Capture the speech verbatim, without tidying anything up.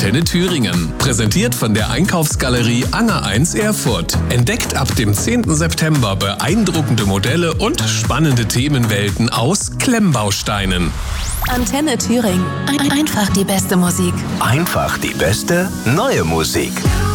Antenne Thüringen. Präsentiert von der Einkaufsgalerie Anger eins Erfurt. Entdeckt ab dem zehnten September beeindruckende Modelle und spannende Themenwelten aus Klemmbausteinen. Antenne Thüringen. Ein- Einfach die beste Musik. Einfach die beste neue Musik.